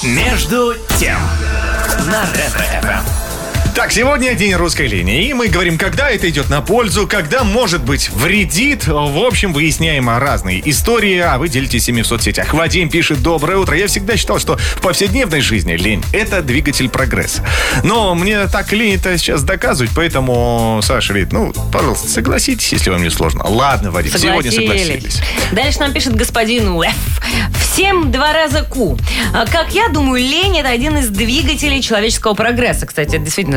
Между тем на Ретро-ФМ. Так, сегодня день русской линии, и мы говорим, когда это идет на пользу, когда, может быть, вредит. В общем, выясняем разные истории, а вы делитесь ими в соцсетях. Вадим пишет: доброе утро. Я всегда считал, что в повседневной жизни лень — это двигатель прогресса. Но мне так лень это сейчас доказывать, поэтому Саша говорит: пожалуйста, согласитесь, если вам не сложно. Ладно, Вадим, сегодня согласились. Дальше нам пишет господин Уэф. Всем 2 раза Q. Как я думаю, лень — это один из двигателей человеческого прогресса. Кстати, это действительно